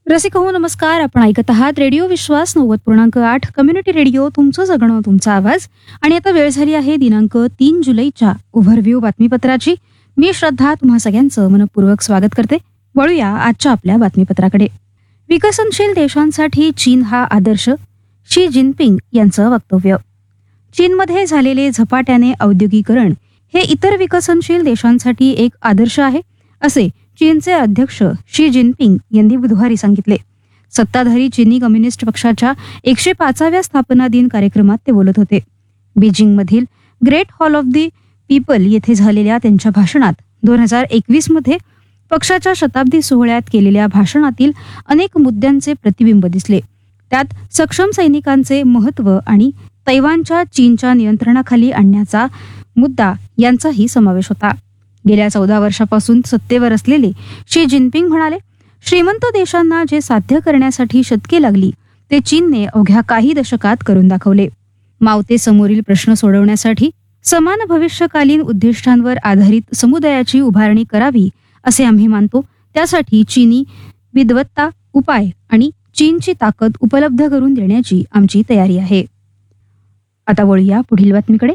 रसिक हो नमस्कार. आपण ऐकत आहात रेडिओ विश्वास 90.8 कम्युनिटी रेडिओ, तुमचं जगणं तुमचा आवाज. आणि आता वेळ झाली आहे दिनांक 3 जुलैच्या ओव्हरव्ह्यू बातमीपत्राची. मी श्रद्धा तुम्हा सगळ्यांचं मनपूर्वक स्वागत करते. वळूया आजच्या आपल्या बातमीपत्राकडे. विकसनशील देशांसाठी चीन हा आदर्श, शी जिनपिंग यांचं वक्तव्य. चीनमध्ये झालेले झपाट्याने औद्योगिकरण हे इतर विकसनशील देशांसाठी एक आदर्श आहे, असे चीनचे अध्यक्ष शी जिनपिंग यांनी बुधवारी सांगितले. सत्ताधारी चीनी कम्युनिस्ट पक्षाच्या 105व्या स्थापना दिन कार्यक्रमात ते बोलत होते. बीजिंगमधील great hall of the people येथे झालेल्या त्यांच्या भाषणात 2021 मध्ये पक्षाच्या शताब्दी सोहळ्यात केलेल्या भाषणातील अनेक मुद्द्यांचे प्रतिबिंब दिसले. त्यात सक्षम सैनिकांचे महत्त्व आणि तैवानच्या चीनच्या नियंत्रणाखाली आणण्याचा मुद्दा यांचाही समावेश होता. गेल्या 14 वर्षापासून सत्तेवर असलेले शी जिनपिंग म्हणाले, श्रीमंत देशांना जे साध्य करण्यासाठी शतके लागली ते चीनने अवघ्या काही दशकात करून दाखवले. मावते समोरील प्रश्न सोडवण्यासाठी समान भविष्यकालीन उद्दिष्टांवर आधारित समुदायाची उभारणी करावी असे आम्ही मानतो. त्यासाठी चीनी विद्वत्ता, उपाय आणि चीनची ताकद उपलब्ध करून देण्याची आमची तयारी आहे. आता वळूया पुढील बातमीकडे.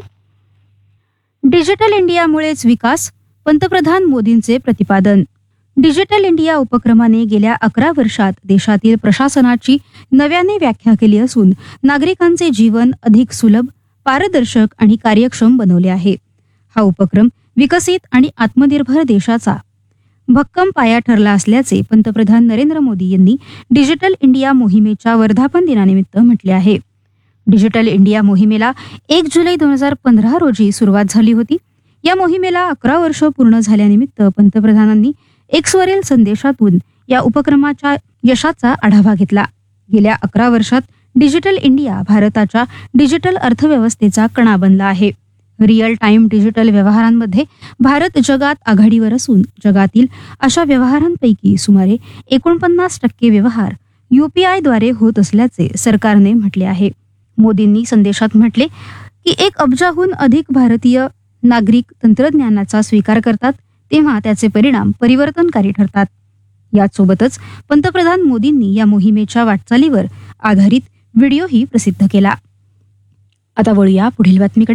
डिजिटल इंडियामुळेच विकास, पंतप्रधान मोदींचे प्रतिपादन. डिजिटल इंडिया उपक्रमाने गेल्या 11 वर्षात देशातील प्रशासनाची नव्याने व्याख्या केली असून नागरिकांचे जीवन अधिक सुलभ, पारदर्शक आणि कार्यक्षम बनवले आहे. हा उपक्रम विकसित आणि आत्मनिर्भर देशाचा भक्कम पाया ठरला असल्याचे पंतप्रधान नरेंद्र मोदी यांनी डिजिटल इंडिया मोहिमेच्या वर्धापन दिनानिमित्त म्हटले आहे. डिजिटल इंडिया मोहिमेला 1 जुलै 2015 रोजी सुरुवात झाली होती. या मोहिमेला 11 वर्ष पूर्ण झाल्यानिमित्त पंतप्रधानांनी एक्सवरील संदेशातून या उपक्रमाच्या यशाचा आढावा घेतला. गेल्या 11 वर्षात डिजिटल इंडिया भारताच्या डिजिटल अर्थव्यवस्थेचा कणा बनला आहे. रिअल टाइम डिजिटल व्यवहारांमध्ये भारत जगात आघाडीवर असून जगातील अशा व्यवहारांपैकी सुमारे 49% व्यवहार UPI द्वारे होत असल्याचे सरकारने म्हटले आहे. मोदींनी संदेशात म्हटले की 1 अब्जाहून अधिक भारतीय नागरिक तंत्रज्ञानाचा स्वीकार करतात तेव्हा त्याचे परिणाम परिवर्तनकारी ठरतात. यासोबतच पंतप्रधान मोदींनी या मोहिमेच्या वाटचालीवर आधारित व्हिडिओही प्रसिद्ध केला. आता वळूया पुढील बातमीकडे.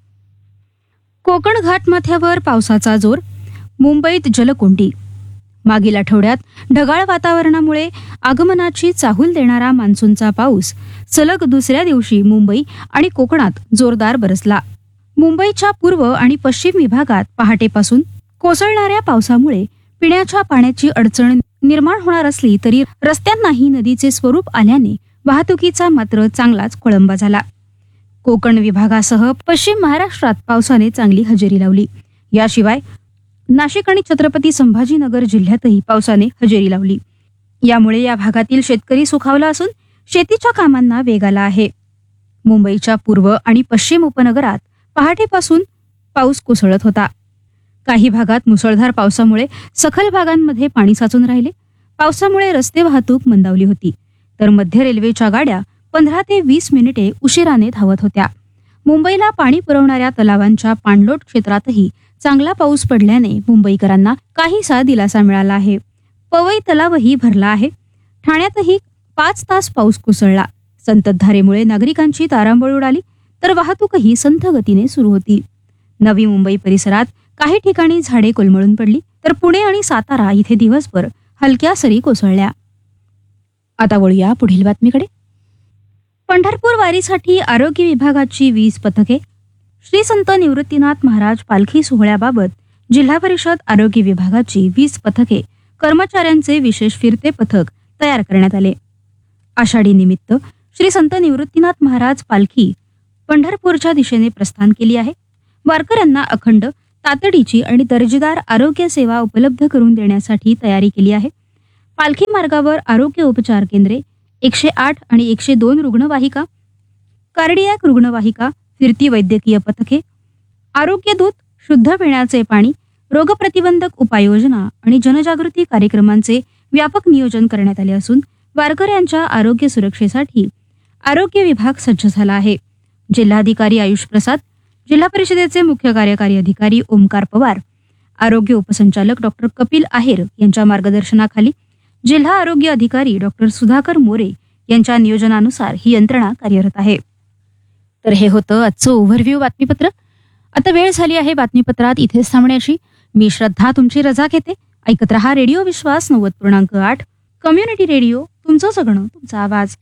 कोकण घाटमाथ्यावर पावसाचा जोर, मुंबईत जलकोंडी. मागील आठवड्यात ढगाळ वातावरणामुळे आगमनाची चाहूल देणारा मान्सूनचा पाऊस सलग दुसऱ्या दिवशी मुंबई आणि कोकणात जोरदार बरसला. मुंबईच्या पूर्व आणि पश्चिम विभागात पहाटेपासून कोसळणाऱ्या पावसामुळे पिण्याच्या पाण्याची अडचण निर्माण होणार असली तरी रस्त्यांनाही नदीचे स्वरूप आल्याने वाहतुकीचा मात्र चांगलाच खोळंबा झाला. कोकण विभागासह पश्चिम महाराष्ट्रात पावसाने चांगली हजेरी लावली. याशिवाय नाशिक आणि छत्रपती संभाजीनगर जिल्ह्यातही पावसाने हजेरी लावली. यामुळे या भागातील शेतकरी सुखावला असून शेतीच्या कामांना वेग आला आहे. मुंबईच्या पूर्व आणि पश्चिम उपनगरात पहाटेपासून पाऊस कोसळत होता. काही भागात मुसळधार पावसामुळे सखल भागांमध्ये पाणी साचून राहिले. पावसामुळे रस्ते वाहतूक मंदावली होती, तर मध्य रेल्वेच्या गाड्या 15 ते 20 मिनिटे उशिराने धावत होत्या. मुंबईला पाणी पुरवणाऱ्या तलावांच्या पाणलोट क्षेत्रातही चांगला पाऊस पडल्याने मुंबईकरांना काहीसा दिलासा मिळाला आहे. पवई तलावही भरला आहे. ठाण्यातही 5 तास पाऊस कोसळला. संततधारेमुळे नागरिकांची तारांबळ उडाली, तर वाहतूकही संथ गतीने सुरू होती. नवी मुंबई परिसरात काही ठिकाणी झाडे कोलमडून पडली, तर पुणे आणि सातारा इथे दिवसभर हलक्या सरी कोसळल्या. आता वळूया पुढील बातमीकडे. पंढरपूर वारीसाठी आरोग्य विभागाची 20 पथके. श्री संत निवृत्तीनाथ महाराज पालखी सोहळ्याबाबत जिल्हा परिषद आरोग्य विभागाची 20 पथके कर्मचाऱ्यांचे विशेष फिरते पथक तयार करण्यात आले. आषाढी निमित्त श्री संत निवृत्तीनाथ महाराज पालखी पंढरपूरच्या दिशेने प्रस्थान केली आहे. वारकऱ्यांना अखंड, तातडीची आणि दर्जेदार आरोग्य सेवा उपलब्ध करून देण्यासाठी तयारी केली आहे. पालखी मार्गावर आरोग्य उपचार केंद्रे, 108 आणि 102 रुग्णवाहिका, कार्डियॅक रुग्णवाहिका, फिरती वैद्यकीय पथके, आरोग्य दूत, शुद्ध पिण्याचे पाणी, रोगप्रतिबंधक उपाययोजना आणि जनजागृती कार्यक्रमांचे व्यापक नियोजन करण्यात आले असून वारकऱ्यांच्या आरोग्य सुरक्षेसाठी आरोग्य विभाग सज्ज झाला आहे. जिल्हाधिकारी आयुष प्रसाद, जिल्हा परिषदेचे मुख्य कार्यकारी अधिकारी ओमकार पवार, आरोग्य उपसंचालक डॉक्टर कपिल आहेर यांच्या मार्गदर्शनाखाली जिल्हा आरोग्य अधिकारी डॉक्टर सुधाकर मोरे यांच्या नियोजनानुसार ही यंत्रणा कार्यरत आहे. तर हे होतं आजचं ओव्हरव्ह्यू बातमीपत्र. आता वेळ झाली आहे बातमीपत्रात इथेच थांबण्याची. मी श्रद्धा तुमची रजा घेते. ऐकत रहा रेडिओ विश्वास 90.8 कम्युनिटी रेडिओ, तुमचं सगळं तुमचा आवाज.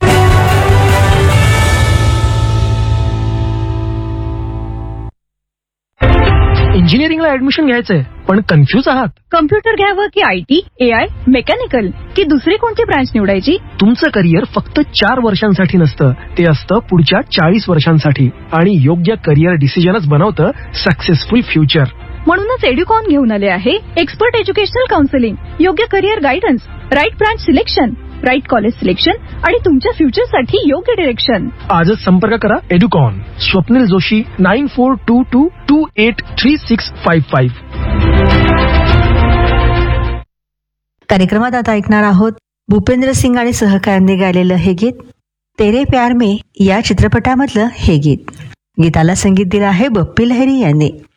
इंजिनिअरिंगला ऍडमिशन घ्यायचंय पण कन्फ्यूज आहात? कम्प्युटर घ्यावं की IT, AI, मेकॅनिकल की दुसरी कोणती ब्रांच निवडायची? तुमचं करिअर फक्त 4 वर्षांसाठी नसतं, ते असतं पुढच्या 40 वर्षांसाठी. आणि योग्य करिअर डिसिजनच बनवतं सक्सेसफुल फ्युचर. म्हणूनच एड्युकॉन घेऊन आले आहे एक्सपर्ट एज्युकेशनल काउन्सिलिंग, योग्य career guidance, right branch selection, right college selection आणि तुमच्या फ्युचरसाठी योग्य डिरेक्शन. आजच संपर्क करा एड्युकॉन. स्वप्नील जोशी 9422283655. कार्यक्रमात आता ऐकणार आहोत भूपेंद्र सिंग आणि सहकाऱ्यांनी गायलेलं हे गीत तेरे प्यार में या चित्रपटामधलं हे गीत. गीताला संगीत दिलं आहे बप्पी लहिरी यांनी.